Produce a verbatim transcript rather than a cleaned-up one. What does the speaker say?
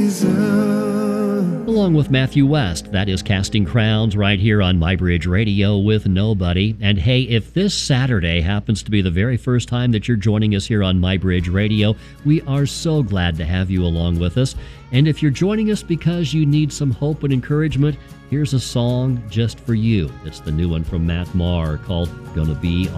Along with Matthew West, that is Casting Crowns right here on MyBridge Radio with Nobody. And hey, if this Saturday happens to be the very first time that you're joining us here on MyBridge Radio, we are so glad to have you along with us. And if you're joining us because you need some hope and encouragement, here's a song just for you. It's the new one from Matt Maher called Gonna Be